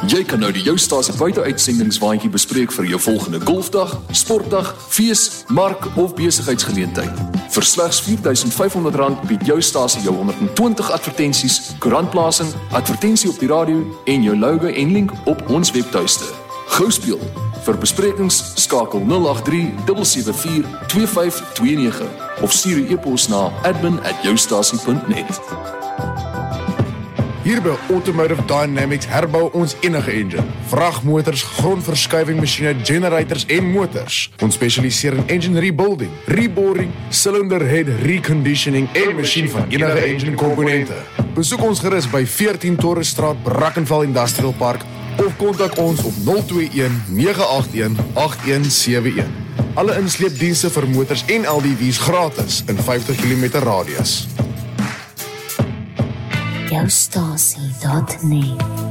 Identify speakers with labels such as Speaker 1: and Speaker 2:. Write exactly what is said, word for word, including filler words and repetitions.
Speaker 1: Jy kan nou die Jou Stasie buite-uitsendingswaandjie bespreek vir jou volgende golfdag, sportdag, fees, mark of besigheidsgeleentheid. Vir slegs vier duisend vyf honderd rand bied Jou Stasie jou honderd en twintig advertensies, koerantplasing, advertensie op die radio en jou logo en link op ons webtuiste. Gou speel. Vir besprekings skakel nul agt drie sewe sewe vier twee vyf twee nege of stuur 'n e-pos na admin at joustasie punt net.
Speaker 2: Hier by Automotive Dynamics herbou ons enige engine, vragmotors, grondverskuiving masjiene, generators en motors. Ons spesialiseer in engine rebuilding, reboring, cylinder head reconditioning en masjien van enige engine komponente. Besoek ons gerus by veertien Torresstraat, Brackenfell Industrial Park of kontak ons op nul twee een nege agt een agt een sewe een. Alle insleepdienste vir motors en L D W's gratis in vyftig kilometer radius.
Speaker 3: Joustasie dot net